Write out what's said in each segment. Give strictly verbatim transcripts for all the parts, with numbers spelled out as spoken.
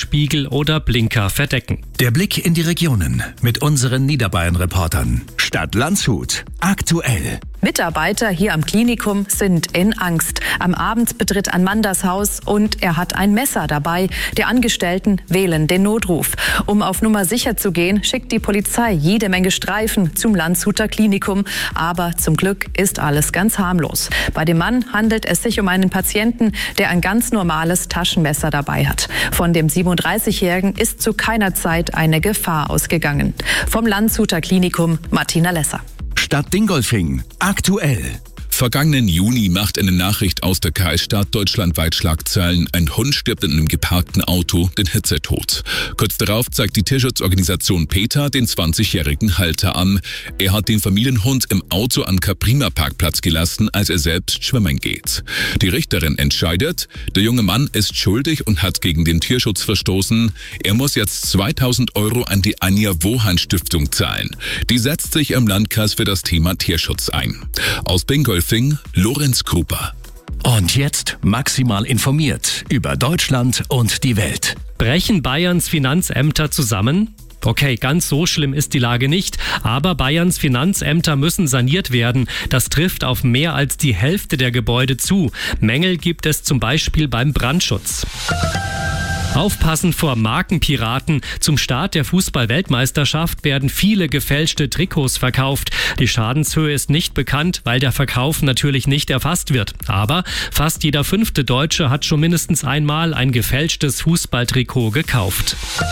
Spiegel oder Blinker verdecken. Der Blick in die Regionen mit unseren Niederbayern-Reportern. Stadt Landshut. Aktuell. Mitarbeiter hier am Klinikum sind in Angst. Am Abend betritt ein Mann das Haus und er hat ein Messer dabei. Die Angestellten wählen den Notruf. Um auf Nummer sicher zu gehen, schickt die Polizei jede Menge Streifen zum Landshuter Klinikum. Aber zum Glück ist alles ganz harmlos. Bei dem Mann handelt es sich um einen Patienten, der ein ganz normales Taschenmesser dabei hat. Von dem siebenunddreißigjährigen ist zu keiner Zeit eine Gefahr ausgegangen. Vom Landshuter Klinikum Martina Lesser. Stadt Dingolfing. Aktuell. Vergangenen Juni macht eine Nachricht aus der Kreisstadt deutschlandweit Schlagzeilen. Ein Hund stirbt in einem geparkten Auto den Hitzetod. Kurz darauf zeigt die Tierschutzorganisation PETA den zwanzigjährigen Halter an. Er hat den Familienhund im Auto am Caprima-Parkplatz gelassen, als er selbst schwimmen geht. Die Richterin entscheidet, der junge Mann ist schuldig und hat gegen den Tierschutz verstoßen. Er muss jetzt zweitausend Euro an die Anja Wohan Stiftung zahlen. Die setzt sich im Landkreis für das Thema Tierschutz ein. Aus Bingolfing Lorenz Kruper. Und jetzt maximal informiert über Deutschland und die Welt. Brechen Bayerns Finanzämter zusammen? Okay, ganz so schlimm ist die Lage nicht, aber Bayerns Finanzämter müssen saniert werden. Das trifft auf mehr als die Hälfte der Gebäude zu. Mängel gibt es zum Beispiel beim Brandschutz. Aufpassen vor Markenpiraten. Zum Start der Fußball-Weltmeisterschaft werden viele gefälschte Trikots verkauft. Die Schadenshöhe ist nicht bekannt, weil der Verkauf natürlich nicht erfasst wird. Aber fast jeder fünfte Deutsche hat schon mindestens einmal ein gefälschtes Fußballtrikot gekauft.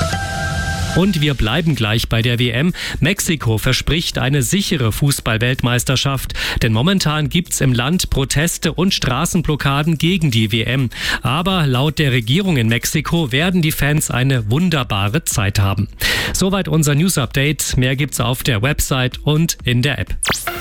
Und wir bleiben gleich bei der W M. Mexiko verspricht eine sichere Fußball-Weltmeisterschaft. Denn momentan gibt's im Land Proteste und Straßenblockaden gegen die W M. Aber laut der Regierung in Mexiko werden die Fans eine wunderbare Zeit haben. Soweit unser News-Update. Mehr gibt's auf der Website und in der App.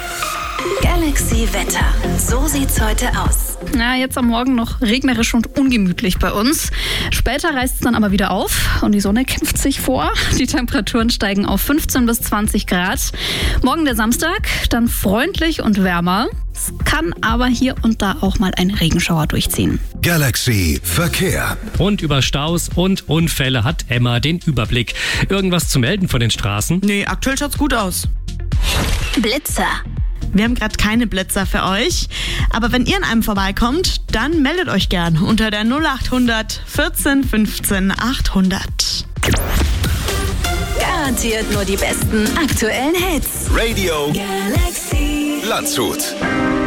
Galaxy Wetter. So sieht's heute aus. Na, jetzt am Morgen noch regnerisch und ungemütlich bei uns. Später reißt es dann aber wieder auf und die Sonne kämpft sich vor. Die Temperaturen steigen auf fünfzehn bis zwanzig Grad. Morgen der Samstag, dann freundlich und wärmer. Es kann aber hier und da auch mal ein Regenschauer durchziehen. Galaxy Verkehr. Und über Staus und Unfälle hat Emma den Überblick. Irgendwas zu melden von den Straßen? Nee, aktuell schaut's gut aus. Blitzer. Wir haben gerade keine Blitzer für euch, aber wenn ihr an einem vorbeikommt, dann meldet euch gern unter der null achthundert vierzehn fünfzehn achthundert. Garantiert nur die besten aktuellen Hits. Radio Galaxy Landshut.